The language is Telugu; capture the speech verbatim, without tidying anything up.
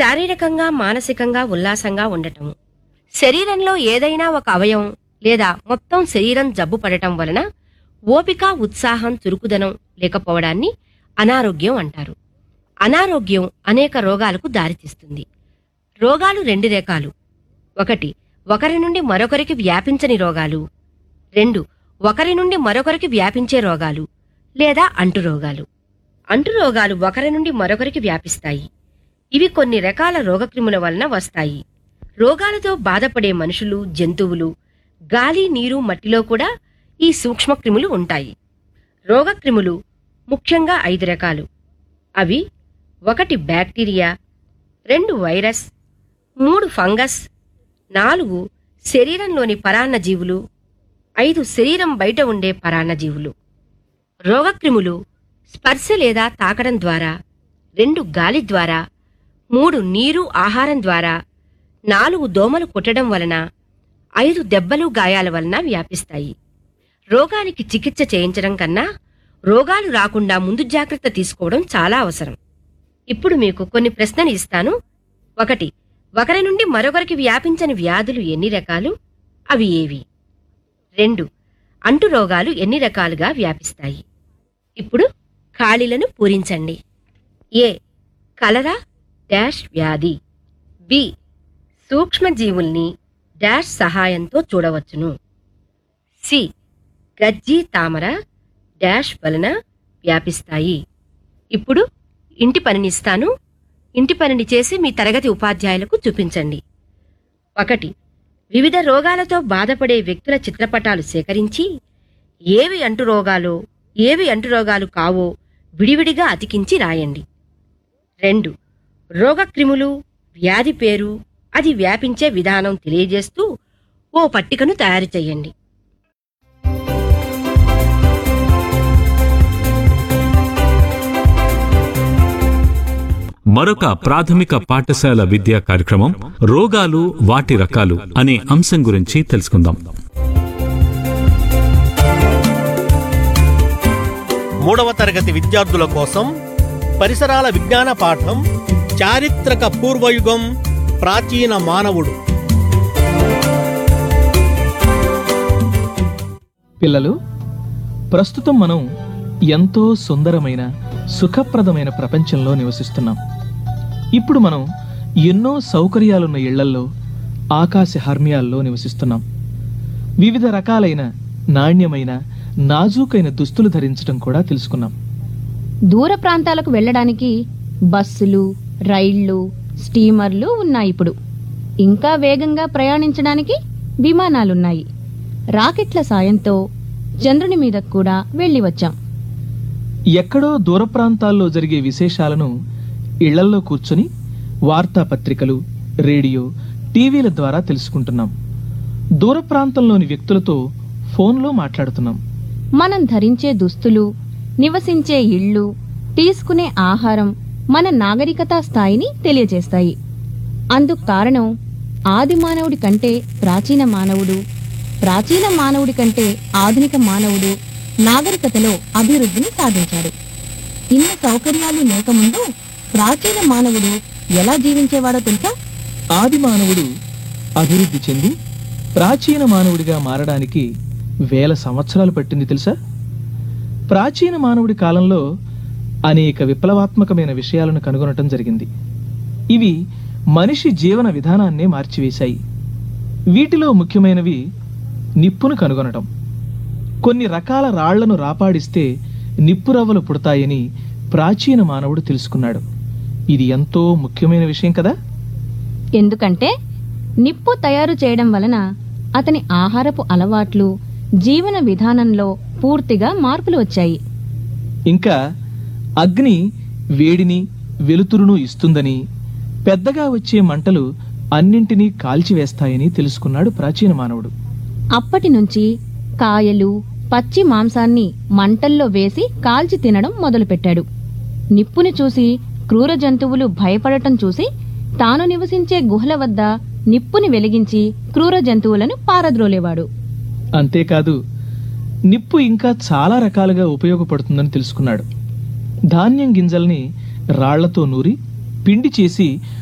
శారీరకంగా మానసికంగా ఉల్లాసంగా ఉండటం. శరీరంలో ఏదైనా ఒక అవయవం లేదా మొత్తం శరీరం జబ్బు పడటం వలన ఓపిక ఉత్సాహం చురుకుదనం లేకపోవడాన్ని అనారోగ్యం అంటారు. అనారోగ్యం అనేక రోగాలకు దారితీస్తుంది. రోగాలు రెండు రకాలు. ఒకటి, ఒకరి నుండి మరొకరికి వ్యాపించని రోగాలు. రెండు, ఒకరి నుండి మరొకరికి వ్యాపించే రోగాలు లేదా అంటురోగాలు. అంటురోగాలు ఒకరి నుండి మరొకరికి వ్యాపిస్తాయి. ఇవి కొన్ని రకాల రోగక్రిముల వలన వస్తాయి. రోగాలతో బాధపడే మనుషులు, జంతువులు, గాలి, నీరు, మట్టిలో కూడా ఈ సూక్ష్మక్రిములు ఉంటాయి. రోగక్రిములు ముఖ్యంగా ఐదు రకాలు. అవి: ఒకటి బ్యాక్టీరియా, రెండు వైరస్, మూడు ఫంగస్, నాలుగు శరీరంలోని పరాన్నజీవులు, ఐదు శరీరం బయట ఉండే పరాన్నజీవులు. రోగక్రిములు స్పర్శ లేదా తాకడం ద్వారా, రెండు గాలి ద్వారా, మూడు నీరు ఆహారం ద్వారా, నాలుగు దోమలు కుట్టడం వలన, ఐదు దెబ్బలు గాయాల వలన వ్యాపిస్తాయి. రోగానికి చికిత్స చేయించడం కన్నా రోగాలు రాకుండా ముందు జాగ్రత్త తీసుకోవడం చాలా అవసరం. ఇప్పుడు మీకు కొన్ని ప్రశ్నలు ఇస్తాను. ఒకటి, ఒకరి నుండి మరొకరికి వ్యాపించని వ్యాధులు ఎన్ని రకాలు? అవి ఏవి? రెండు, అంటురోగాలు ఎన్ని రకాలుగా వ్యాపిస్తాయి? ఇప్పుడు ఖాళీలను పూరించండి. ఏ. కలరా డాష్ వ్యాధి. బి. సూక్ష్మజీవుల్ని డాష్ సహాయంతో చూడవచ్చును. సి. గజ్జి తామర డాష్ వలన వ్యాపిస్తాయి. ఇప్పుడు ఇంటి పనినిస్తాను. ఇంటి పనిని చేసి మీ తరగతి ఉపాధ్యాయులకు చూపించండి. ఒకటి, వివిధ రోగాలతో బాధపడే వ్యక్తుల చిత్రపటాలు సేకరించి ఏవి అంటురోగాలో ఏవి అంటురోగాలు కావో విడివిడిగా అతికించి రాయండి. రెండు, రోగక్రిములు, వ్యాధి పేరు, అది వ్యాపించే విధానం తెలియజేస్తూ ఓ పట్టికను తయారు చేయండి. మరొక ప్రాథమిక పాఠశాల విద్యా కార్యక్రమం రోగాలు, వాటి రకాలు అనే అంశం గురించి తెలుసుకుందాం. మూడవ తరగతి విద్యార్థుల కోసం పరిసరాల విజ్ఞాన పాఠం చారిత్రక పూర్వయుగం, ప్రాచీన మానవుడు. పిల్లలు, ప్రస్తుతం మనం ఎంతో సుందరమైన సుఖప్రదమైన ప్రపంచంలో నివసిస్తున్నాం. ఇప్పుడు మనం ఎన్నో సౌకర్యాలున్న ఇళ్లల్లో, ఆకాశ హర్మ్యాల్లో నివసిస్తున్నాం. వివిధ రకాలైన నాణ్యమైన నాజూకైన దుస్తులు ధరించడం కూడా తెలుసుకున్నాం. దూర ప్రాంతాలకు వెళ్ళడానికి బస్సులు, రైళ్లు, స్టీమర్లు ఉన్నాయి. ఇప్పుడు ఇంకా వేగంగా ప్రయాణించడానికి విమానాలున్నాయి. రాకెట్ల సాయంతో చంద్రుని మీద కూడా వెళ్లి వచ్చాం. ఎక్కడో దూర ప్రాంతాల్లో జరిగే విశేషాలను ఇళ్లల్లో కూర్చొని వార్తాపత్రికలు, రేడియో, టీవీల ద్వారా తెలుసుకుంటున్నాం. దూర ప్రాంతంలోని వ్యక్తులతో ఫోన్లో మాట్లాడుతున్నాం. మనం ధరించే దుస్తులు, నివసించే ఇళ్ళు, తీసుకునే ఆహారం మన నాగరికతా స్థాయిని తెలియజేస్తాయి. అందుకు కారణం ఆది మానవుడి కంటే ప్రాచీన మానవుడు, ప్రాచీన మానవుడి కంటే ఆధునిక మానవుడు నాగరికతలో అభివృద్ధిని సాధించాడు. ఇన్ని సౌకర్యాలు లేకముందు ప్రాచీన మానవుడు ఎలా జీవించేవాడో తెలుసా? ఆది మానవుడు అభివృద్ధి చెంది ప్రాచీన మానవుడిగా మారడానికి వేల సంవత్సరాలు పట్టింది తెలుసా? ప్రాచీన మానవుడి కాలంలో అనేక విప్లవాత్మకమైన విషయాలను కనుగొనటం జరిగింది. ఇవి మనిషి జీవన విధానాన్నే మార్చివేశాయి. వీటిలో ముఖ్యమైనవి నిప్పును కనుగొనటం. కొన్ని రకాల రాళ్లను రాపాడిస్తే నిప్పురవ్వలు పుడతాయని ప్రాచీన మానవుడు తెలుసుకున్నాడు. ఇది ఎంతో ముఖ్యమైన విషయం కదా. ఎందుకంటే నిప్పు తయారు చేయడం వలన అతని ఆహారపు అలవాట్లు, జీవన విధానంలో పూర్తిగా మార్పులు వచ్చాయి. ఇంకా అగ్ని వేడిని, వెలుతురును ఇస్తుందని, పెద్దగా వచ్చే మంటలు అన్నింటినీ కాల్చివేస్తాయని తెలుసుకున్నాడు ప్రాచీన మానవుడు. అప్పటి నుంచి కాయలు, పచ్చి మాంసాన్ని మంటల్లో వేసి కాల్చి తినడం మొదలుపెట్టాడు. నిప్పుని చూసి క్రూర జంతువులు భయపడటం చూసి తాను నివసించే గుహల వద్ద నిప్పుని వెలిగించి క్రూర జంతువులను పారద్రోలేవాడు. అంతేకాదు, నిప్పు ఇంకా చాలా రకాలుగా ఉపయోగపడుతుందని తెలుసుకున్నాడు. ధాన్యం గింజల్ని రాళ్లతో నూరి పిండి చేసి